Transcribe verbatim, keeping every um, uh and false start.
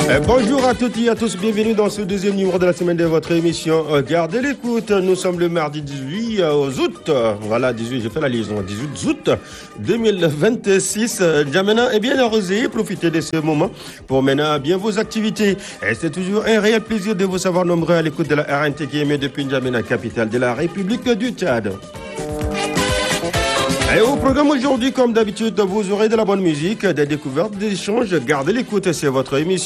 Eh, bonjour à toutes et à tous, bienvenue dans ce deuxième numéro de la semaine de votre émission euh, Gardez l'écoute. Nous sommes le mardi dix-huit euh, août, voilà dix-huit, j'ai fait la liaison, dix-huit août deux mille vingt-six. Euh, Djamena est bien heureusé, profitez de ce moment pour mener bien vos activités. Et c'est toujours un réel plaisir de vous savoir nombreux à l'écoute de la R N T qui émet depuis N'Djamena, capitale de la République du Tchad. Et au programme aujourd'hui, comme d'habitude, vous aurez de la bonne musique, des découvertes, des échanges. Gardez l'écoute, c'est votre émission.